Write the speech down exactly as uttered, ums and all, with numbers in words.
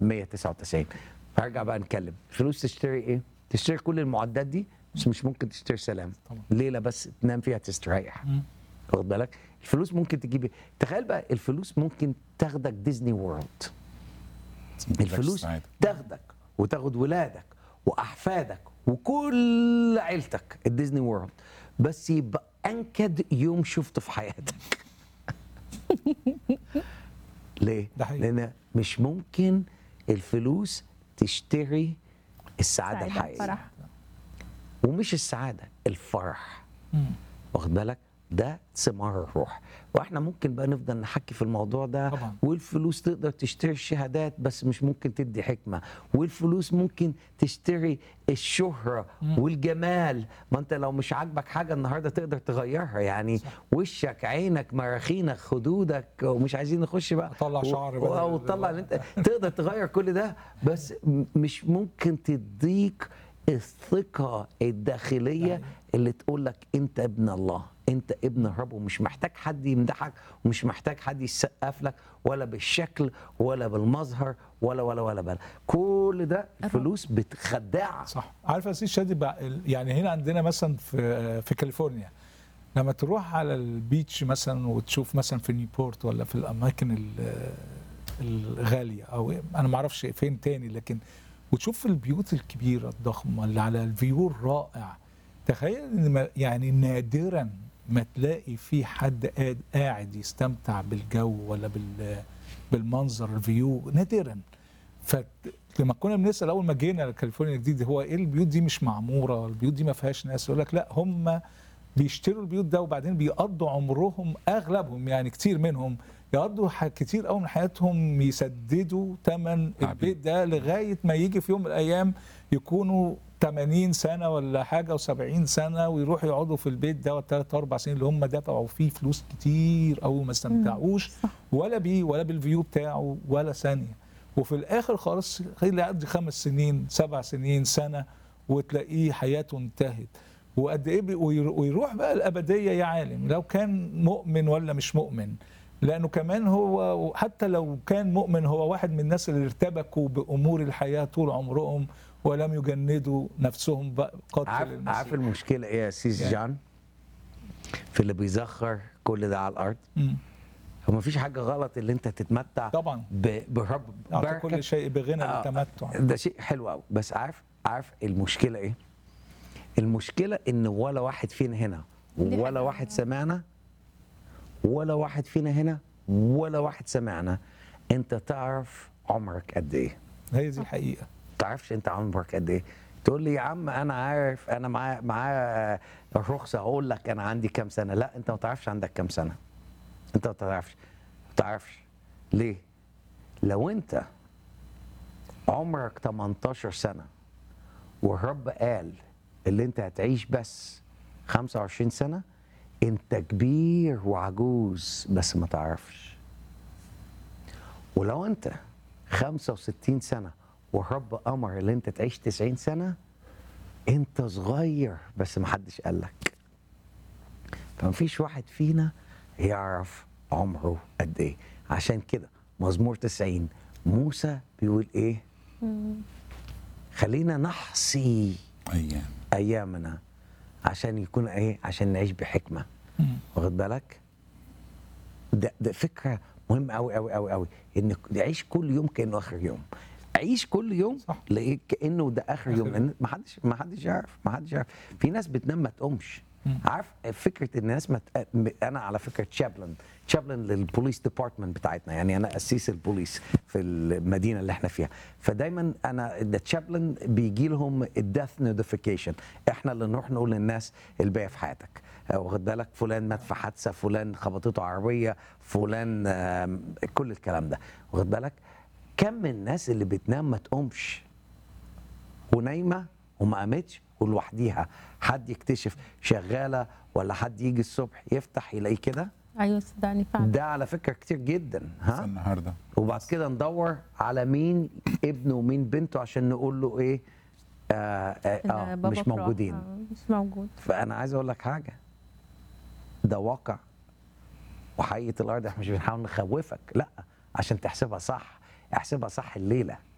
مية وتسعة وتسعين. هرجع بقى نتكلم، الفلوس تشتري ايه؟ تشتري كل المعدات دي، بس مش ممكن تشتري سلام. طبعا. ليله بس تنام فيها تستريح. مم. واخد بالك؟ الفلوس ممكن تجيب إيه؟ تخيل بقى الفلوس ممكن تاخدك ديزني وورلد. الفلوس تاخدك وتاخد ولادك واحفادك وكل عيلتك الديزني وورلد، بس يبقى انكد يوم شفته في حياتك. ليه؟ ده حقيقي. لان مش ممكن الفلوس تشتري السعاده سعادة، الحقيقيه، فرح. ومش السعاده، الفرح. مم. واخد بالك؟ ده ثمار الروح. واحنا ممكن بقى نفضل نحكي في الموضوع ده. طبعا. والفلوس تقدر تشتري الشهادات بس مش ممكن تدي حكمه، والفلوس ممكن تشتري الشهره مم. والجمال. ما انت لو مش عاجبك حاجه النهارده تقدر تغيرها، يعني صح. وشك، عينك، مراخينك، خدودك، ومش عايزين نخش بقى أطلع شعر و- بدل- او تطلع اللي انت تقدر تغير كل ده، بس م- مش ممكن تديك الثقه الداخليه يعني. اللي تقول لك انت ابن الله، انت ابن الرب، ومش محتاج حد يمدحك، ومش محتاج حد يسقف لك، ولا بالشكل ولا بالمظهر ولا ولا ولا بلا. كل ده الفلوس بتخدعك. صح. عارف يا سيدي شادي بقى ال- يعني هنا عندنا مثلا في في كاليفورنيا لما تروح على البيتش مثلا وتشوف مثلا في نيوبورت ولا في الاماكن ال- الغاليه او انا ما اعرفش فين تاني، لكن وتشوف البيوت الكبيره الضخمه اللي على الفيو الرائع، تخيل ان ما- يعني نادرا ما تلاقي في حد قاعد قاعد يستمتع بالجو ولا بال بالمنظر الفيو، نادرا. فلما كنا بنسال اول ما جينا كاليفورنيا الجديد هو ايه البيوت دي مش معموره، البيوت دي ما فيهاش ناس، يقول لك لا هم بيشتروا البيوت ده وبعدين بيقضوا عمرهم اغلبهم يعني كتير منهم يقضوا ح- كتير قوي من حياتهم يسددوا ثمن البيت ده لغايه ما يجي في يوم من الايام يكونوا ثمانين سنه ولا حاجه و70 سنه ويروحوا يقعدوا في البيت ده ثلاث اربع سنين اللي هم دفعوا فيه فلوس كتير قوي ما استمتعوش ولا بيه ولا بالفيو بتاعه ولا ثانيه، وفي الاخر خالص اللي يقضي خمس سنين سبع سنين سنه وتلاقيه حياته انتهت. وقد ايه بي- وير- ويروح بقى الابديه يا عالم لو كان مؤمن ولا مش مؤمن، لانه كمان هو حتى لو كان مؤمن هو واحد من الناس اللي ارتبكوا بامور الحياه طول عمرهم ولم يجندوا نفسهم بقى قتل عارف المسيح. عارف المشكله ايه يا سيس يعني. جان؟ في اللي بيزخر كل ده على الارض. مم. هو مفيش حاجه غلط اللي انت تتمتع طبعا. ب- برب أعطى بركه. كل شيء بغنى آه، للتمتع. ده شيء حلو قوي، بس عارف عارف المشكله ايه؟ المشكله ان ولا واحد فينا هنا دي ولا حاجة- واحد سمعنا، ولا واحد فينا هنا ولا واحد سمعنا انت تعرف عمرك قد ايه؟ هي دي الحقيقه. تعرفش انت عمرك قد ايه؟ تقول لي يا عم انا عارف، انا معايا معايا الرخصه اقول لك انا عندي كام سنه. لا، انت ما تعرفش عندك كام سنه. انت ما تعرفش ما تعرفش ليه؟ لو انت عمرك تمنتاشر سنه والرب قال اللي انت هتعيش بس خمسة وعشرين سنه، انت كبير وعجوز بس ما تعرفش. ولو انت خمسة وستين سنه والرب امر اللي انت تعيش تسعين سنه، انت صغير بس ما حدش قال لك. فمفيش واحد فينا يعرف عمره قد ايه. عشان كده مزمور تسعين موسى بيقول ايه؟ خلينا نحصي ايام ايامنا عشان يكون ايه؟ عشان نعيش بحكمه. مم. واخد بالك؟ ده ده فكره مهمه قوي قوي قوي قوي، ان عيش كل يوم كانه اخر يوم. عيش كل يوم صح. لقيت كانه ده اخر يوم، آخر لان ما حدش ما حدش يعرف ما حدش يعرف. في ناس بتنام ما تقومش. مم. عارف فكره ان الناس ما ت- انا على فكره تشابلن تشابلن للبوليس ديبارتمنت بتاعتنا، يعني انا اسيس البوليس في المدينه اللي احنا فيها. فدايما انا التشابلن بيجي لهم الديث نوتيفيكيشن، احنا اللي نروح نقول للناس الباقي في حياتك. واخد بالك؟ فلان مات في حادثه، فلان خبطته عربيه، فلان آم، كل الكلام ده. واخد بالك؟ كم من الناس اللي بتنام ما تقومش ونايمه وما قامتش ولوحديها، حد يكتشف شغاله ولا حد يجي الصبح يفتح يلاقيه كده. ايوه صدقني فعلا. ده على فكره كتير جدا. ها؟ النهارده وبعد كده ندور على مين ابنه ومين بنته عشان نقول له ايه؟ آه آه, إن آه بابا مش راح. موجودين. آه، مش موجود. فانا عايز اقول لك حاجه، ده واقع وحقيقه الارض. احنا مش بنحاول نخوفك، لا، عشان تحسبها صح. احسبها صح الليله